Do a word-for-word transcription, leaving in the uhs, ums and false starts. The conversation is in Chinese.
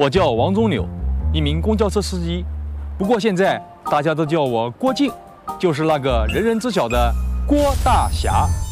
我叫王忠柳，一名公交车司机，不过现在大家都叫我郭靖，就是那个人人知晓的郭大侠。